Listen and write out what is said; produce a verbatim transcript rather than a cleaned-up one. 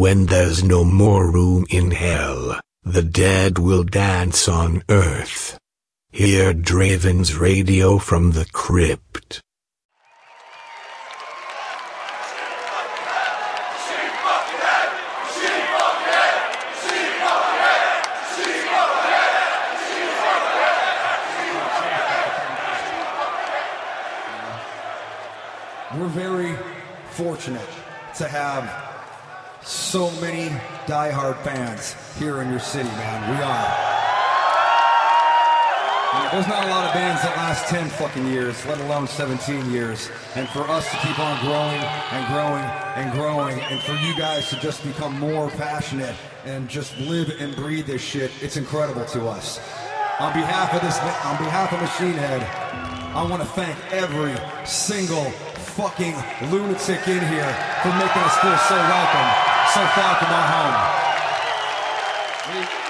when there's no more room in hell, the dead will dance on earth. Hear Draven's radio from the crypt. We're very fortunate to have so many diehard fans here in your city, man. We are. You know, there's not a lot of bands that last ten fucking years, let alone seventeen years. And for us to keep on growing and growing and growing, and for you guys to just become more passionate and just live and breathe this shit, it's incredible to us. On behalf of this, on behalf of Machine Head, I want to thank every single fucking lunatic in here for making us feel so welcome, so far from our home. We